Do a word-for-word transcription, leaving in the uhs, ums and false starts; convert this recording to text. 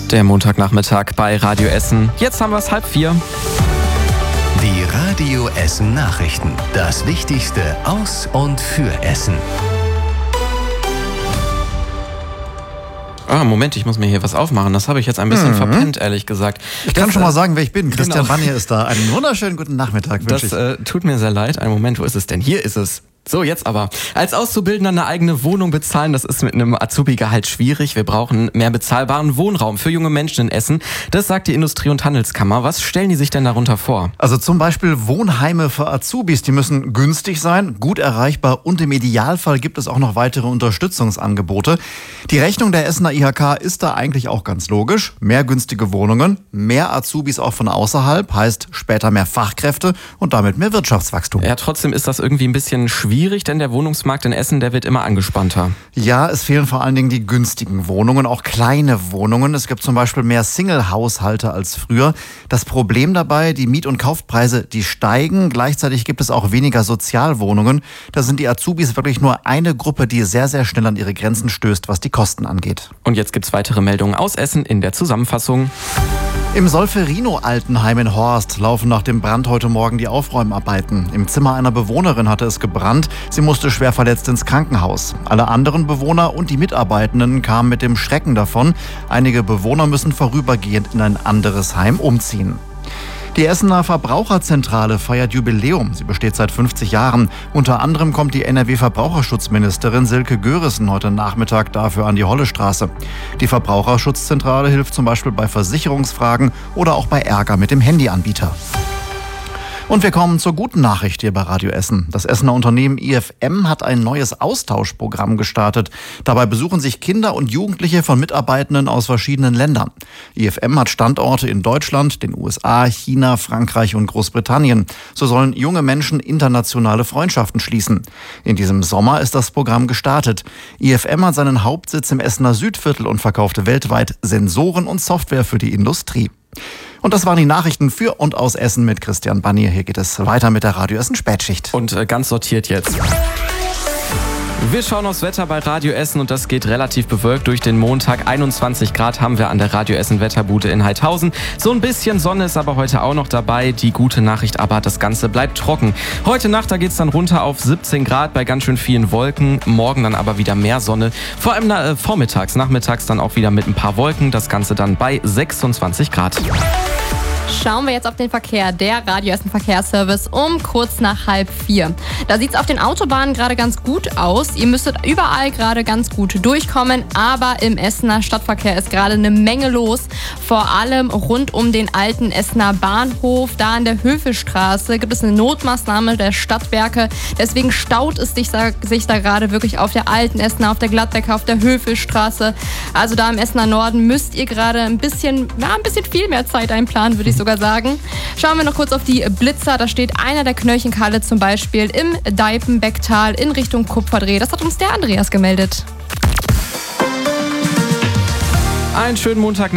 Der Montagnachmittag bei Radio Essen. Jetzt haben wir es halb vier. Die Radio Essen Nachrichten. Das Wichtigste aus und für Essen. Ah, Moment, ich muss mir hier was aufmachen. Das habe ich jetzt ein bisschen mhm. verpennt, ehrlich gesagt. Ich kann das, schon mal sagen, wer ich bin. Christian genau. Bannier ist da. Einen wunderschönen guten Nachmittag wünsche ich. Das äh, tut mir sehr leid. Einen Moment, wo ist es denn? Hier ist es. So, jetzt aber. Als Auszubildender eine eigene Wohnung bezahlen, das ist mit einem Azubi-Gehalt schwierig. Wir brauchen mehr bezahlbaren Wohnraum für junge Menschen in Essen. Das sagt die Industrie- und Handelskammer. Was stellen die sich denn darunter vor? Also zum Beispiel Wohnheime für Azubis. Die müssen günstig sein, gut erreichbar und im Idealfall gibt es auch noch weitere Unterstützungsangebote. Die Rechnung der Essener I H K ist da eigentlich auch ganz logisch. Mehr günstige Wohnungen, mehr Azubis auch von außerhalb, heißt später mehr Fachkräfte und damit mehr Wirtschaftswachstum. Ja, trotzdem ist das irgendwie ein bisschen schwierig. Schwierig, denn der Wohnungsmarkt in Essen, der wird immer angespannter. Ja, es fehlen vor allen Dingen die günstigen Wohnungen, auch kleine Wohnungen. Es gibt zum Beispiel mehr Single-Haushalte als früher. Das Problem dabei, die Miet- und Kaufpreise, die steigen. Gleichzeitig gibt es auch weniger Sozialwohnungen. Da sind die Azubis wirklich nur eine Gruppe, die sehr, sehr schnell an ihre Grenzen stößt, was die Kosten angeht. Und jetzt gibt's weitere Meldungen aus Essen in der Zusammenfassung. Im Solferino-Altenheim in Horst laufen nach dem Brand heute Morgen die Aufräumarbeiten. Im Zimmer einer Bewohnerin hatte es gebrannt. Sie musste schwer verletzt ins Krankenhaus. Alle anderen Bewohner und die Mitarbeitenden kamen mit dem Schrecken davon. Einige Bewohner müssen vorübergehend in ein anderes Heim umziehen. Die Essener Verbraucherzentrale feiert Jubiläum. Sie besteht seit fünfzig Jahren. Unter anderem kommt die N R W-Verbraucherschutzministerin Silke Görissen heute Nachmittag dafür an die Hollestraße. Die Verbraucherschutzzentrale hilft zum Beispiel bei Versicherungsfragen oder auch bei Ärger mit dem Handyanbieter. Und wir kommen zur guten Nachricht hier bei Radio Essen. Das Essener Unternehmen I F M hat ein neues Austauschprogramm gestartet. Dabei besuchen sich Kinder und Jugendliche von Mitarbeitenden aus verschiedenen Ländern. I F M hat Standorte in Deutschland, den U S A, China, Frankreich und Großbritannien. So sollen junge Menschen internationale Freundschaften schließen. In diesem Sommer ist das Programm gestartet. I F M hat seinen Hauptsitz im Essener Südviertel und verkaufte weltweit Sensoren und Software für die Industrie. Und das waren die Nachrichten für und aus Essen mit Christian Bannier. Hier geht es weiter mit der Radio Essen Spätschicht. Und äh, ganz sortiert jetzt. Wir schauen aufs Wetter bei Radio Essen und das geht relativ bewölkt durch den Montag. einundzwanzig Grad haben wir an der Radio Essen Wetterbude in Heidhausen. So ein bisschen Sonne ist aber heute auch noch dabei. Die gute Nachricht aber, das Ganze bleibt trocken. Heute Nacht, da geht's dann runter auf siebzehn Grad bei ganz schön vielen Wolken. Morgen dann aber wieder mehr Sonne. Vor allem äh, vormittags, nachmittags dann auch wieder mit ein paar Wolken. Das Ganze dann bei sechsundzwanzig Grad. Schauen wir jetzt auf den Verkehr. Der Radio Essen Verkehrsservice um kurz nach halb vier. Da sieht es auf den Autobahnen gerade ganz gut aus. Ihr müsstet überall gerade ganz gut durchkommen, aber im Essener Stadtverkehr ist gerade eine Menge los. Vor allem rund um den alten Essener Bahnhof. Da an der Höfelstraße gibt es eine Notmaßnahme der Stadtwerke. Deswegen staut es sich da, sich da gerade wirklich auf der alten Essener, auf der Gladbecker, auf der Höfelstraße. Also da im Essener Norden müsst ihr gerade ein bisschen, ja, ein bisschen viel mehr Zeit einplanen, würde ich sogar sagen. Schauen wir noch kurz auf die Blitzer. Da steht einer der Knöllchenkalle zum Beispiel im Deipenbecktal in Richtung Kupferdreh. Das hat uns der Andreas gemeldet. Einen schönen Montag.